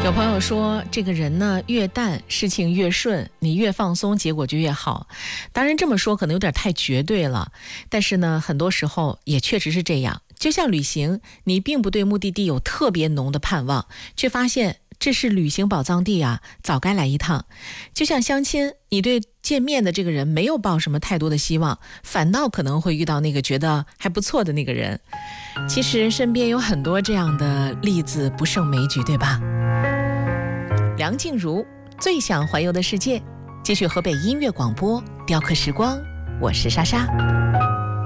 有朋友说，这个人呢越淡，事情越顺，你越放松，结果就越好。当然这么说可能有点太绝对了，但是呢，很多时候也确实是这样。就像旅行，你并不对目的地有特别浓的盼望，却发现这是旅行宝藏地啊，早该来一趟。就像相亲，你对见面的这个人没有抱什么太多的希望，反倒可能会遇到那个觉得还不错的那个人。其实身边有很多这样的例子，不胜枚举，对吧？梁静茹最想环游的世界，继续河北音乐广播雕刻时光，我是莎莎。